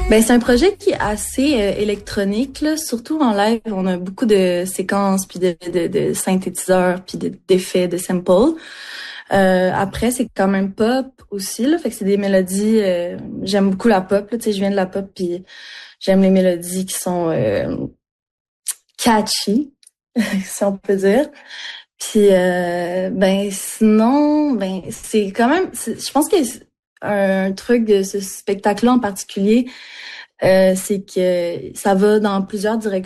Ben, c'est un projet qui est assez électronique, là. Surtout en live, on a beaucoup de séquences, puis de synthétiseurs, puis d'effets, de samples. Après, c'est quand même pop aussi, là. Fait que c'est des mélodies. J'aime beaucoup la pop, là. Tu sais, je viens de la pop, puis j'aime les mélodies qui sont catchy, si on peut dire. Puis ben sinon, ben c'est quand même. Je pense que un truc de ce spectacle-là en particulier, c'est que ça va dans plusieurs directions.